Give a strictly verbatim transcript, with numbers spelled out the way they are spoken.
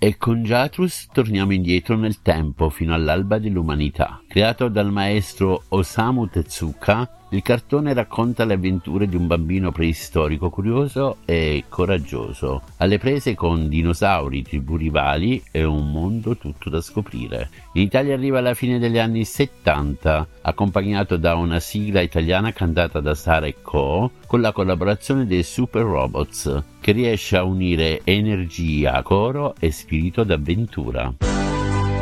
E con Jatrus torniamo indietro nel tempo, fino all'alba dell'umanità. Creato dal maestro Osamu Tezuka, il cartone racconta le avventure di un bambino preistorico curioso e coraggioso, alle prese con dinosauri, tribù rivali e un mondo tutto da scoprire. In Italia arriva alla fine degli anni settanta, accompagnato da una sigla italiana cantata da Sara e Co, con la collaborazione dei Super Robots, che riesce a unire energia, coro e spirito d'avventura.